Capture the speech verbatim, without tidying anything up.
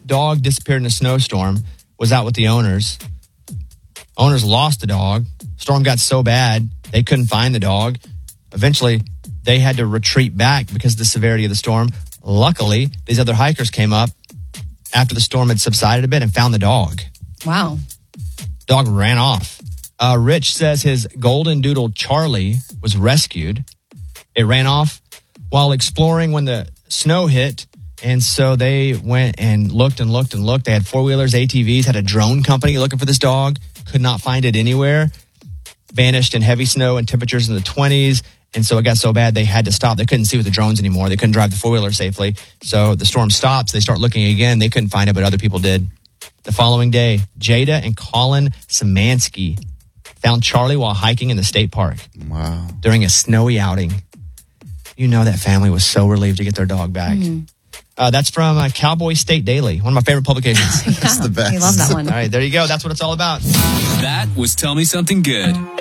dog disappeared in a snowstorm, was out with the owners. Owners lost the dog. Storm got so bad, they couldn't find the dog. Eventually, they had to retreat back because of the severity of the storm. Luckily, these other hikers came up after the storm had subsided a bit and found the dog. Wow. Dog ran off. Uh, Rich says his golden doodle Charlie was rescued. It ran off while exploring when the snow hit. And so they went and looked and looked and looked. They had four-wheelers, A T Vs, had a drone company looking for this dog. Could not find it anywhere. Vanished in heavy snow and temperatures in the twenties. And so it got so bad they had to stop. They couldn't see with the drones anymore. They couldn't drive the four-wheeler safely. So the storm stops. They start looking again. They couldn't find it, but other people did. The following day, Jada and Colin Szymanski found Charlie while hiking in the state park. Wow. During a snowy outing. You know that family was so relieved to get their dog back. Mm-hmm. Uh, that's from uh, Cowboy State Daily, one of my favorite publications. Yeah, that's the best. I love that one. All right, there you go. That's what it's all about. That was Tell Me Something Good.